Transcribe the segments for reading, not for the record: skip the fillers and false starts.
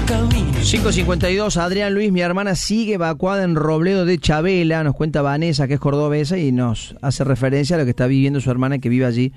camino. 5:52, Adrián Luis, mi hermana sigue evacuada en Robledo de Chabela, nos cuenta Vanessa, que es cordobesa, y nos hace referencia a lo que está viviendo su hermana, que vive allí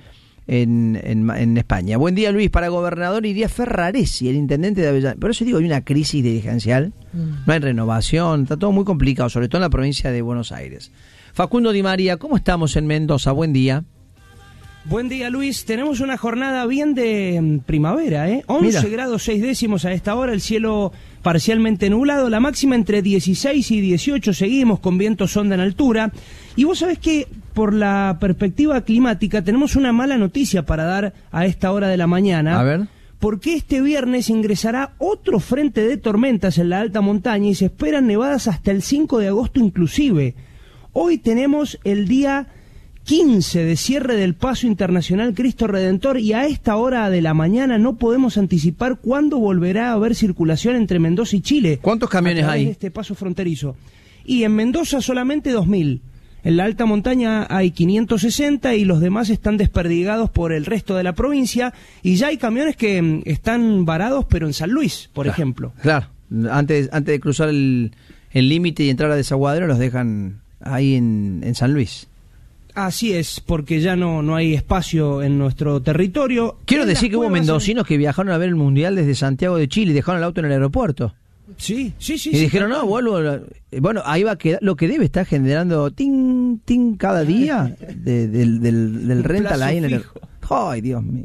en España. Buen día, Luis. Para gobernador iría Ferraresi, el intendente de Avellaneda. Por eso digo, hay una crisis dirigencial, no hay renovación, está todo muy complicado, sobre todo en la provincia de Buenos Aires. Facundo Di María, ¿cómo estamos en Mendoza? Buen día. Buen día, Luis. Tenemos una jornada bien de primavera, 11 grados 6 décimos a esta hora, el cielo parcialmente nublado, la máxima entre 16 y 18, seguimos con viento sonda en altura. Y vos sabés que por la perspectiva climática tenemos una mala noticia para dar a esta hora de la mañana. A ver. Porque este viernes ingresará otro frente de tormentas en la alta montaña y se esperan nevadas hasta el 5 de agosto inclusive. Hoy tenemos el día 15 de cierre del Paso Internacional Cristo Redentor y a esta hora de la mañana no podemos anticipar cuándo volverá a haber circulación entre Mendoza y Chile. ¿Cuántos camiones hay? De este paso fronterizo. Y en Mendoza solamente 2.000. En la alta montaña hay 560 y los demás están desperdigados por el resto de la provincia. Y ya hay camiones que están varados, pero en San Luis, por ejemplo. Claro, antes de cruzar el límite y entrar a Desaguadero los dejan ahí en San Luis. Así es, porque ya no hay espacio en nuestro territorio. Quiero decir que hubo mendocinos que viajaron a ver el Mundial desde Santiago de Chile y dejaron el auto en el aeropuerto. Sí. Y dijeron, no, vuelvo. Bueno, ahí va a quedar. Lo que debe estar generando ting cada día del rental ahí en el aeropuerto. Ay, Dios mío.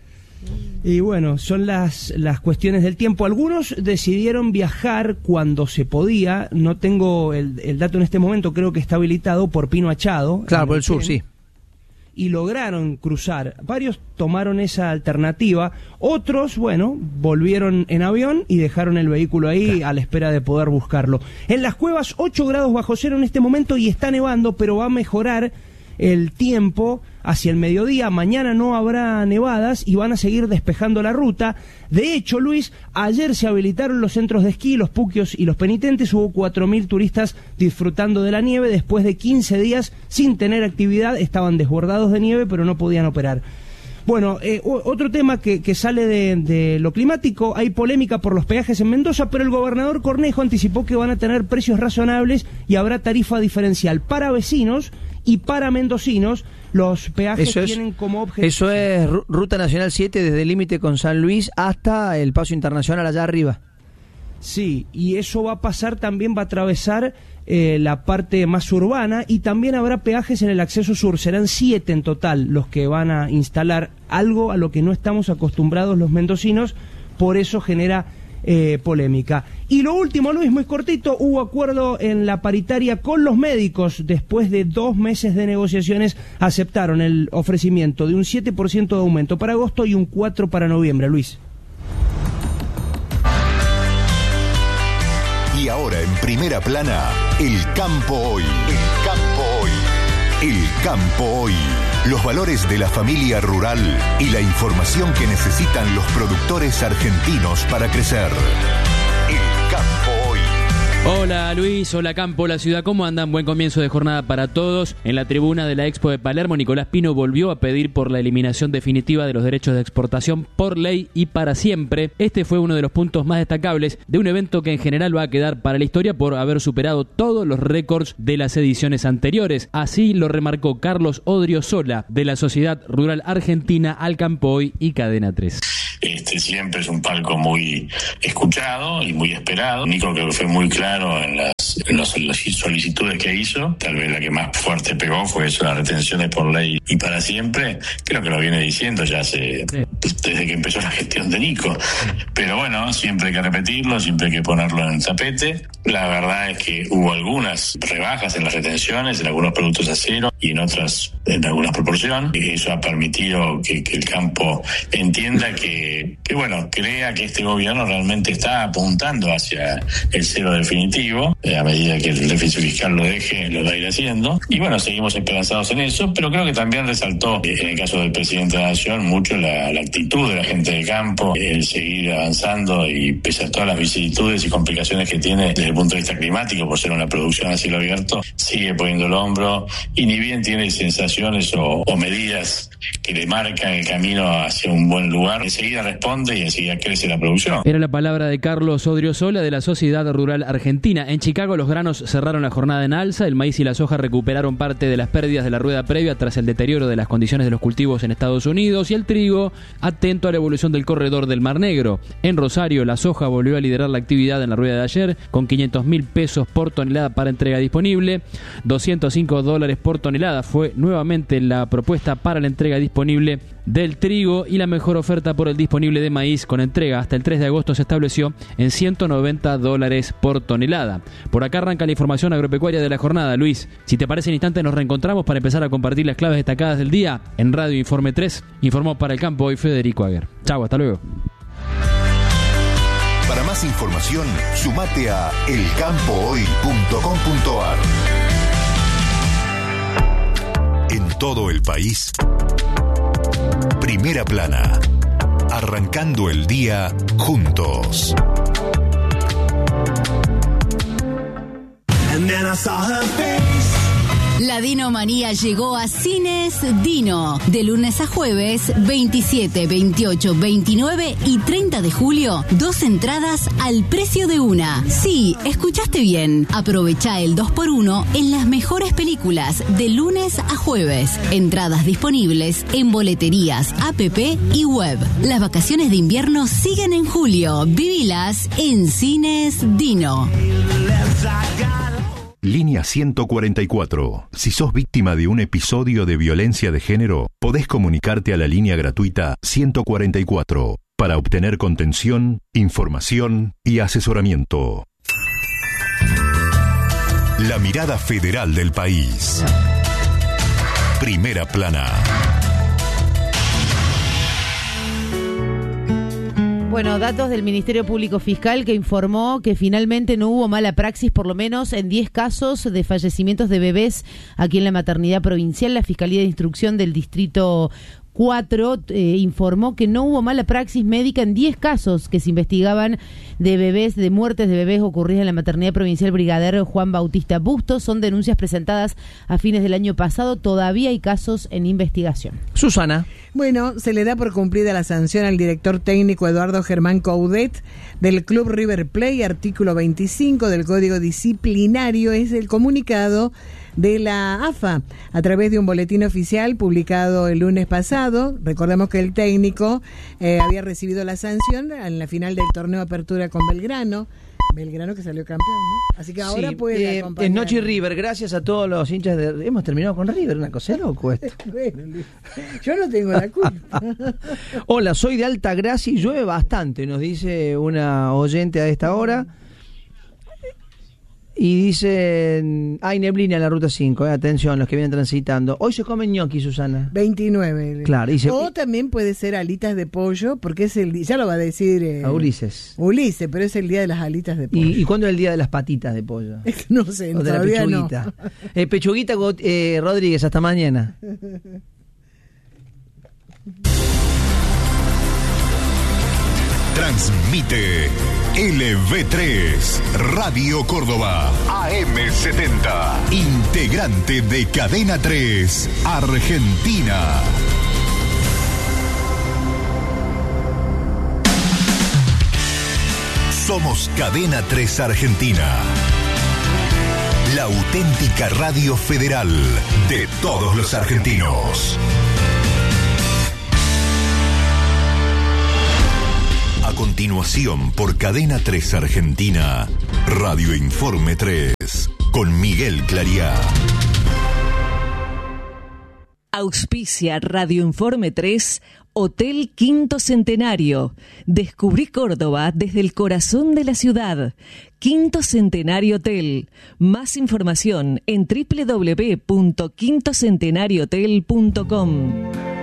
Y bueno, son las cuestiones del tiempo. Algunos decidieron viajar cuando se podía. No tengo el dato en este momento, creo que está habilitado por Pino Achado. Claro, por el sur, sí. Y lograron cruzar. Varios tomaron esa alternativa. Otros, bueno, volvieron en avión y dejaron el vehículo ahí a la espera de poder buscarlo. En las cuevas, 8 grados bajo cero en este momento y está nevando, pero va a mejorar el tiempo hacia el mediodía. Mañana no habrá nevadas y van a seguir despejando la ruta. De hecho, Luis, ayer se habilitaron los centros de esquí, los puquios y los penitentes. Hubo 4.000 turistas disfrutando de la nieve después de 15 días sin tener actividad. Estaban desbordados de nieve, pero no podían operar. Bueno, otro tema que sale de lo climático, hay polémica por los peajes en Mendoza, pero el gobernador Cornejo anticipó que van a tener precios razonables y habrá tarifa diferencial para vecinos y para mendocinos. Los peajes tienen como objetivo... Eso es Ruta Nacional 7 desde el límite con San Luis hasta el Paso Internacional allá arriba. Sí, y eso va a pasar, también va a atravesar la parte más urbana y también habrá peajes en el acceso sur. Serán 7 en total los que van a instalar, algo a lo que no estamos acostumbrados los mendocinos, por eso genera polémica. Y lo último, Luis, muy cortito, hubo acuerdo en la paritaria con los médicos. Después de 2 meses de negociaciones aceptaron el ofrecimiento de un 7% de aumento para agosto y un 4% para noviembre, Luis. Y ahora en primera plana, El Campo Hoy. El Campo Hoy. El Campo Hoy. Los valores de la familia rural y la información que necesitan los productores argentinos para crecer. El Campo Hoy. Hola Luis, hola Campo, la ciudad, ¿cómo andan? Buen comienzo de jornada para todos. En la tribuna de la Expo de Palermo, Nicolás Pino volvió a pedir por la eliminación definitiva de los derechos de exportación por ley y para siempre. Este fue uno de los puntos más destacables de un evento que en general va a quedar para la historia por haber superado todos los récords de las ediciones anteriores. Así lo remarcó Carlos Odriozola, de la Sociedad Rural Argentina, Al Campo Hoy y Cadena 3. Siempre es un palco muy escuchado y muy esperado. Nico creo que fue muy claro en las solicitudes que hizo. Tal vez la que más fuerte pegó fue eso, la retención de por ley y para siempre. Creo que lo viene diciendo ya desde que empezó la gestión de Nico. Pero bueno, siempre hay que repetirlo, siempre hay que ponerlo en el tapete. La verdad es que hubo algunas rebajas en las retenciones, en algunos productos a cero y en otras en alguna proporción. Eso ha permitido que el campo entienda que bueno, crea que este gobierno realmente está apuntando hacia el cero definitivo. A medida que el déficit fiscal lo deje, lo va a ir haciendo. Y bueno, seguimos esperanzados en eso, pero creo que también resaltó, en el caso del presidente de la Nación, mucho la actitud de la gente del campo, el seguir avanzando y pese a todas las vicisitudes y complicaciones que tiene desde el punto de vista climático, por ser una producción a cielo abierto, sigue poniendo el hombro y ni bien tiene sensaciones o medidas que le marcan el camino hacia un buen lugar, enseguida responde y enseguida crece la producción. Era la palabra de Carlos Odriozola de la Sociedad Rural Argentina. En Chicago los granos cerraron la jornada en alza, el maíz y la soja recuperaron parte de las pérdidas de la rueda previa tras el deterioro de las condiciones de los cultivos en Estados Unidos, y el trigo atento a la evolución del corredor del Mar Negro. En Rosario la soja volvió a liderar la actividad en la rueda de ayer con 500.000 pesos por tonelada para entrega disponible. $205 por tonelada fue nuevamente la propuesta para la entrega disponible del trigo, y la mejor oferta por el disponible de maíz con entrega hasta el 3 de agosto se estableció en $190 por tonelada. Por acá arranca la información agropecuaria de la jornada. Luis, si te parece, en instante nos reencontramos para empezar a compartir las claves destacadas del día en Radio Informe 3. Informó para el campo hoy Federico Aguer. Chau, hasta luego. Para más información, sumate a elcampohoy.com.ar. En todo el país, Primera Plana, arrancando el día juntos. La Dinomanía llegó a Cines Dino. De lunes a jueves, 27, 28, 29 y 30 de julio, 2 entradas al precio de una. Sí, escuchaste bien. Aprovecha el 2x1 en las mejores películas de lunes a jueves. Entradas disponibles en boleterías, app y web. Las vacaciones de invierno siguen en julio. Vivilas en Cines Dino. Línea 144. Si sos víctima de un episodio de violencia de género, podés comunicarte a la línea gratuita 144 para obtener contención, información y asesoramiento. La mirada federal del país. Primera Plana. Bueno, datos del Ministerio Público Fiscal que informó que finalmente no hubo mala praxis, por lo menos en 10 casos de fallecimientos de bebés aquí en la maternidad provincial. La Fiscalía de Instrucción del Distrito 4 informó que no hubo mala praxis médica en 10 casos que se investigaban de bebés, de muertes de bebés ocurridas en la maternidad provincial Brigadier Juan Bautista Bustos. Son denuncias presentadas a fines del año pasado. Todavía hay casos en investigación. Susana. Bueno, se le da por cumplida la sanción al director técnico Eduardo Germán Coudet del Club River Plate. Artículo 25 del Código Disciplinario es el comunicado de la AFA a través de un boletín oficial publicado el lunes pasado. Recordemos que el técnico había recibido la sanción en la final del torneo Apertura con Belgrano que salió campeón, ¿no? Así que ahora sí, puede acompañar. Es Noche River, gracias a todos los hinchas de... Hemos terminado con River, una cosa loco esto. Bueno, yo no tengo la culpa. Hola, soy de Altagracia y llueve bastante, nos dice una oyente a esta hora. Y dicen, hay neblina en la ruta 5, atención, los que vienen transitando. Hoy se comen ñoqui, Susana. 29. Claro. O también puede ser alitas de pollo, porque es el día, ya lo va a decir a Ulises, pero es el día de las alitas de pollo. ¿Y cuándo es el día de las patitas de pollo? No sé, o de todavía la pechuguita. No. Pechuguita Rodríguez, hasta mañana. Transmite LV3, Radio Córdoba, AM70, integrante de Cadena 3, Argentina. Somos Cadena 3 Argentina, la auténtica radio federal de todos los argentinos. A continuación, por Cadena 3 Argentina, Radio Informe 3, con Miguel Clariá. Auspicia Radio Informe 3, Hotel Quinto Centenario. Descubrí Córdoba desde el corazón de la ciudad. Quinto Centenario Hotel. Más información en www.quintocentenariohotel.com.